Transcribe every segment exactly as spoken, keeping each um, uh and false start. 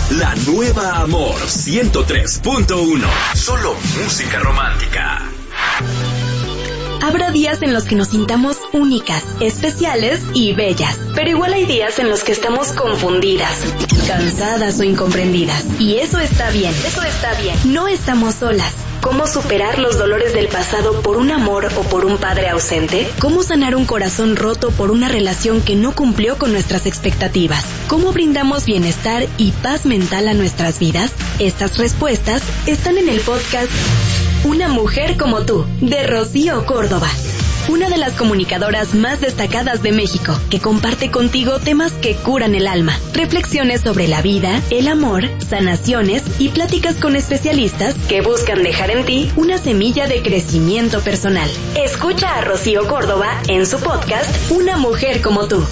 La nueva Amor ciento tres punto uno. Solo música romántica. Habrá días en los que nos sintamos únicas, especiales y bellas, pero igual hay días en los que estamos confundidas, cansadas o incomprendidas. Y eso está bien, eso está bien. No estamos solas. ¿Cómo superar los dolores del pasado por un amor o por un padre ausente? ¿Cómo sanar un corazón roto por una relación que no cumplió con nuestras expectativas? ¿Cómo brindamos bienestar y paz mental a nuestras vidas? Estas respuestas están en el podcast Una mujer como tú, de Rocío Córdoba. Una de las comunicadoras más destacadas de México, que comparte contigo temas que curan el alma, reflexiones sobre la vida, el amor, sanaciones y pláticas con especialistas que buscan dejar en ti una semilla de crecimiento personal. Escucha a Rocío Córdoba en su podcast Una mujer como tú.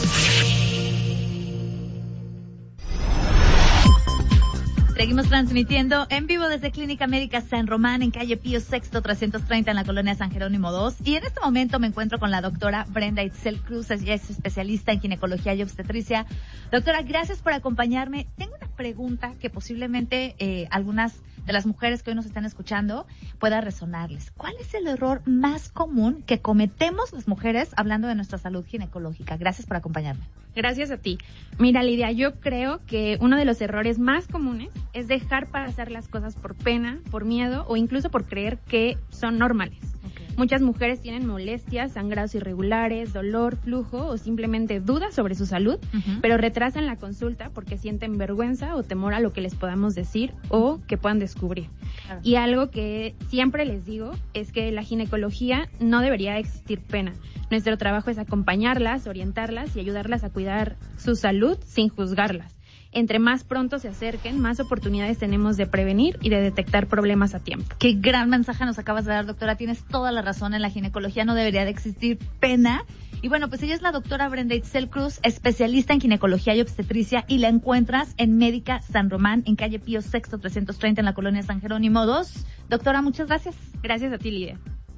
Seguimos transmitiendo en vivo desde Clínica Médica San Román, en calle Pío Sexto trescientos treinta, en la colonia San Jerónimo dos. Y en este momento me encuentro con la doctora Brenda Itzel Cruz. Ella es especialista en ginecología y obstetricia. Doctora, gracias por acompañarme. Tengo una pregunta que posiblemente eh, algunas de las mujeres que hoy nos están escuchando pueda resonarles. ¿Cuál es el error más común que cometemos las mujeres hablando de nuestra salud ginecológica? Gracias por acompañarme. Gracias a ti. Mira, Lidia, yo creo que uno de los errores más comunes es dejar para hacer las cosas por pena, por miedo o incluso por creer que son normales. Okay. Muchas mujeres tienen molestias, sangrados irregulares, dolor, flujo o simplemente dudas sobre su salud, uh-huh. pero retrasan la consulta porque sienten vergüenza o temor a lo que les podamos decir o que puedan descubrir. Claro. Y algo que siempre les digo es que la ginecología no debería existir pena. Nuestro trabajo es acompañarlas, orientarlas y ayudarlas a cuidar su salud sin juzgarlas. Entre más pronto se acerquen, más oportunidades tenemos de prevenir y de detectar problemas a tiempo. Qué gran mensaje nos acabas de dar, doctora. Tienes toda la razón. En la ginecología no debería de existir pena. Y bueno, pues ella es la doctora Brenda Itzel Cruz, especialista en ginecología y obstetricia, y la encuentras en Médica San Román, en calle Pío Sexto trescientos treinta, en la colonia San Jerónimo dos. Doctora, muchas gracias. Gracias a ti, Lidia.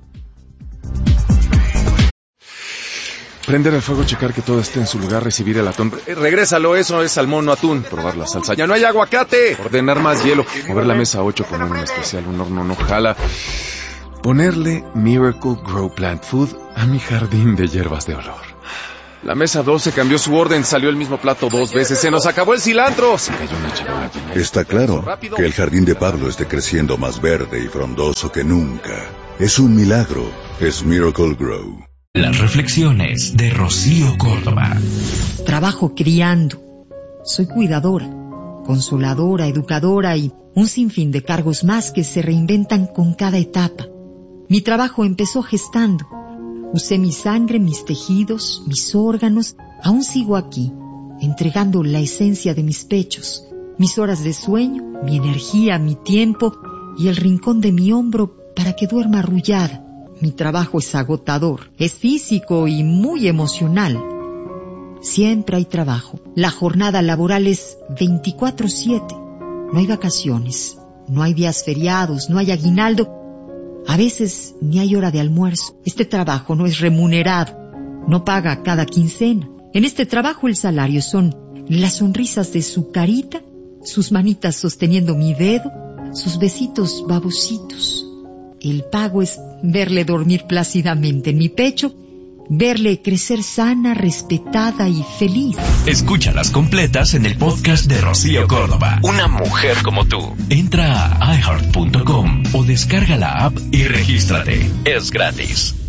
Prender el fuego, checar que todo esté en su lugar, recibir el atún. Eh, regrésalo, eso es salmón, no atún. Probar la salsa. ¡Ya no hay aguacate! Ordenar más hielo. Mover la mesa ocho, poner un especial, un horno no jala. Ponerle Miracle Grow Plant Food a mi jardín de hierbas de olor. La mesa doce cambió su orden, salió el mismo plato dos veces. ¡Se nos acabó el cilantro! Se cayó una charola. Está claro que el jardín de Pablo esté creciendo más verde y frondoso que nunca. Es un milagro. Es Miracle Grow. Las reflexiones de Rocío Córdoba. Trabajo criando. Soy cuidadora, consoladora, educadora y un sinfín de cargos más que se reinventan con cada etapa. Mi trabajo empezó gestando. Usé mi sangre, mis tejidos, mis órganos. Aún sigo aquí, entregando la esencia de mis pechos, mis horas de sueño, mi energía, mi tiempo y el rincón de mi hombro para que duerma arrullada. Mi trabajo es agotador, es físico y muy emocional. Siempre hay trabajo. La jornada laboral es veinticuatro siete. No hay vacaciones, no hay días feriados, no hay aguinaldo. A veces ni hay hora de almuerzo. Este trabajo no es remunerado, no paga cada quincena. En este trabajo el salario son las sonrisas de su carita, sus manitas sosteniendo mi dedo, sus besitos babositos. El pago es verle dormir plácidamente en mi pecho, verle crecer sana, respetada y feliz. Escúchalas completas en el podcast de Rocío Córdoba. Una mujer como tú. Entra a i heart punto com o descarga la app y regístrate. Es gratis.